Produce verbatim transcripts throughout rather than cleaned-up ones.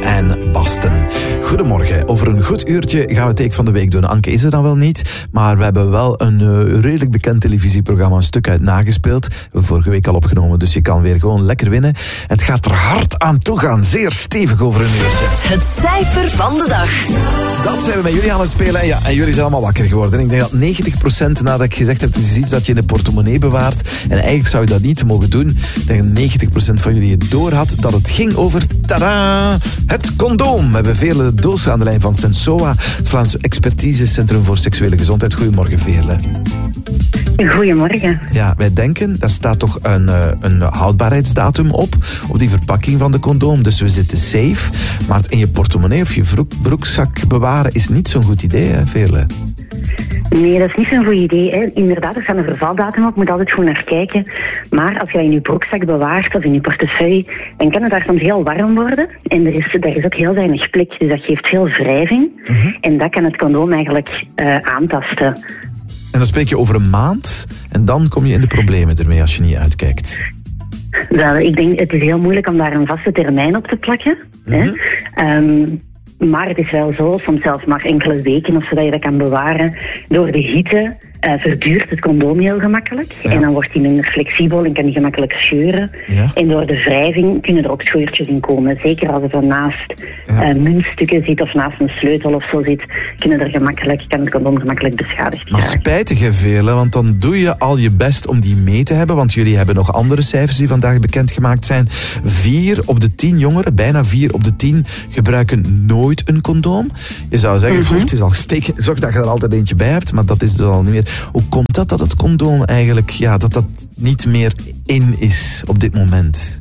en Basten. Goedemorgen. Over een goed uurtje gaan we het take van de week doen. Anke is er dan wel niet, maar we hebben wel een uh, redelijk bekend televisieprogramma een stuk uit nagespeeld. We hebben vorige week al opgenomen, dus je kan weer gewoon lekker winnen. Het gaat er hard aan toe gaan, zeer stevig over een uurtje. Het cijfer van de dag. Dat zijn we met jullie aan het spelen. En ja, en jullie zijn allemaal wakker geworden. En ik denk dat negentig procent nadat ik gezegd heb, het is iets dat je in de portemonnee bewaart. En eigenlijk zou je dat niet mogen doen. Ik denk dat negentig procent van jullie het door had dat het ging over, tada, het condoom. We hebben vele dozen aan de lijn van Sensoa, het Vlaams Expertisecentrum voor Seksuele Gezondheid. Goedemorgen, Veerle. Goedemorgen. Ja, wij denken, daar staat toch een, een houdbaarheidsdatum op, op die verpakking van de condoom. Dus we zitten safe. Maar het in je portemonnee of je broekzak bewaren is niet zo'n goed idee, hè, Veerle? Nee, dat is niet zo'n goed idee. Hè. Inderdaad, er staat een vervaldatum op, moet altijd goed naar kijken. Maar als je dat in je broekzak bewaart of in je portefeuille, dan kan het daar soms heel warm worden. En er is, daar is ook heel weinig plek, dus dat geeft veel wrijving. Uh-huh. En dat kan het condoom eigenlijk uh, aantasten. En dan spreek je over een maand en dan kom je in de problemen ermee als je niet uitkijkt. Wel, ik denk, het is heel moeilijk om daar een vaste termijn op te plakken. Uh-huh. Hè. Um, Maar het is wel zo, soms zelfs maar enkele weken of zodat je dat kan bewaren. Door de hitte uh, verduurt het condoom heel gemakkelijk. Ja. En dan wordt hij minder flexibel en kan hij gemakkelijk scheuren. Ja. En door de wrijving kunnen er ook scheurtjes in komen. Zeker als het er naast ja. uh, muntstukken zit of naast een sleutel of zo zit, kunnen er gemakkelijk, kan het condoom gemakkelijk beschadigd maar raken. Spijtig, hè, Veerle, want dan doe je al je best om die mee te hebben. Want jullie hebben nog andere cijfers die vandaag bekendgemaakt zijn. Vier op de tien jongeren, bijna vier op de tien, gebruiken nooit een condoom. Je zou zeggen, mm-hmm. het is al steken, zorg dat je er altijd eentje bij hebt, maar dat is er al niet meer. Hoe komt dat dat het condoom eigenlijk, ja, dat dat niet meer in is op dit moment?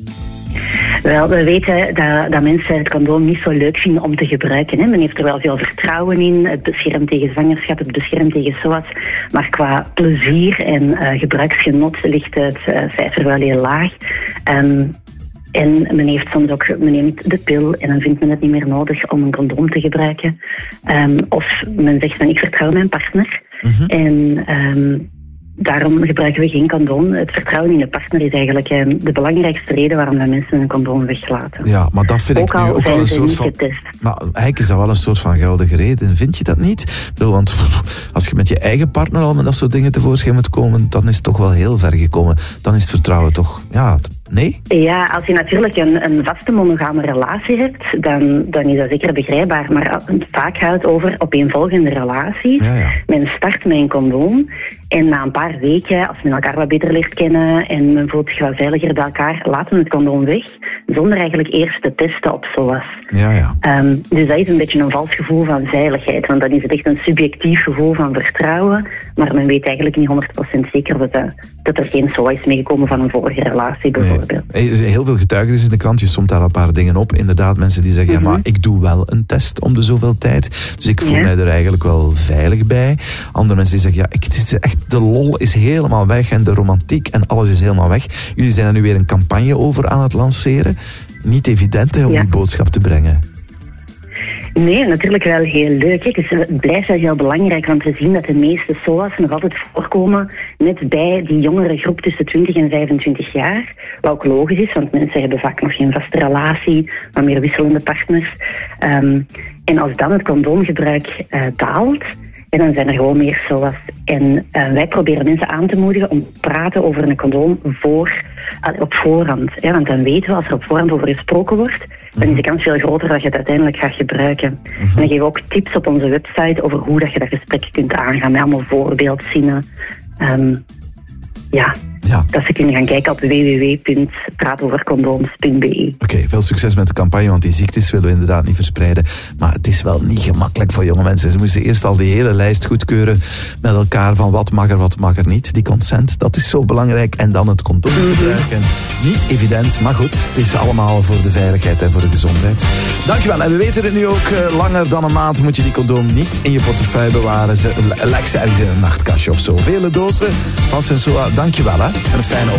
Wel, we weten dat, dat mensen het condoom niet zo leuk vinden om te gebruiken. Hè. Men heeft er wel veel vertrouwen in. Het beschermt tegen zwangerschap, het beschermt tegen S O A S. Maar qua plezier en uh, gebruiksgenot ligt het uh, cijfer wel heel laag. Um, En men heeft soms ook, men neemt de pil en dan vindt men het niet meer nodig om een condoom te gebruiken. Um, of men zegt van ik vertrouw mijn partner. Uh-huh. En um, daarom gebruiken we geen condoom. Het vertrouwen in de partner is eigenlijk um, de belangrijkste reden waarom we mensen een condoom weglaten. Ja, maar dat vind ik nu ook wel een soort van... Maar eigenlijk is dat wel een soort van geldige reden. Vind je dat niet? Ik bedoel, want als je met je eigen partner al met dat soort dingen tevoorschijn moet komen, dan is het toch wel heel ver gekomen. Dan is het vertrouwen toch... Ja, nee? Ja, als je natuurlijk een, een vaste monogame relatie hebt, dan, dan is dat zeker begrijpbaar. Maar vaak gaat het over opeenvolgende relaties. Ja, ja. Men start met een condoom en na een paar weken, als men elkaar wat beter leert kennen en men voelt zich wel veiliger bij elkaar, laten we het condoom weg, zonder eigenlijk eerst te testen op S O A S. Ja, ja. Um, dus dat is een beetje een vals gevoel van veiligheid, want dan is het echt een subjectief gevoel van vertrouwen, maar men weet eigenlijk niet honderd procent zeker dat, de, dat er geen S O A is meegekomen van een vorige relatie bijvoorbeeld. Nee. Heel veel getuigenis in de krant, je somt daar een paar dingen op. Inderdaad, mensen die zeggen, mm-hmm. ja, maar ik doe wel een test om de zoveel tijd, dus ik voel ja. mij er eigenlijk wel veilig bij. Andere mensen die zeggen, ja, ik, het is echt, de lol is helemaal weg en de romantiek en alles is helemaal weg. Jullie zijn er nu weer een campagne over aan het lanceren. Niet evident hè, om ja. die boodschap te brengen. Nee, natuurlijk wel heel leuk. Het, is, het blijft wel heel belangrijk, want we zien dat de meeste S O A's nog altijd voorkomen net bij die jongere groep tussen twintig en vijfentwintig jaar. Wat ook logisch is, want mensen hebben vaak nog geen vaste relatie, maar meer wisselende partners. Um, en als dan het condoomgebruik uh, daalt, en dan zijn er gewoon meer S O A's. En uh, wij proberen mensen aan te moedigen om te praten over een condoom voor, uh, op voorhand. Hè? Want dan weten we, als er op voorhand over gesproken wordt, dan is de kans veel groter dat je het uiteindelijk gaat gebruiken. Uh-huh. En dan geven we ook tips op onze website over hoe dat je dat gesprek kunt aangaan. Met allemaal voorbeeldzinnen. Um, ja. Ja. Dat ze kunnen gaan kijken op w w w punt praatovercondooms punt b e. Oké, okay, veel succes met de campagne, want die ziektes willen we inderdaad niet verspreiden. Maar het is wel niet gemakkelijk voor jonge mensen. Ze moesten eerst al die hele lijst goedkeuren met elkaar van wat mag er, wat mag er niet. Die consent, dat is zo belangrijk. En dan het condoom gebruiken. Niet evident, maar goed, het is allemaal voor de veiligheid en voor de gezondheid. Dankjewel. En we weten het nu ook, uh, langer dan een maand moet je die condoom niet in je portefeuille bewaren. Ze, leg ze ergens in een nachtkastje of zo. Vele dozen van Sensoa, dankjewel hè. En een fijne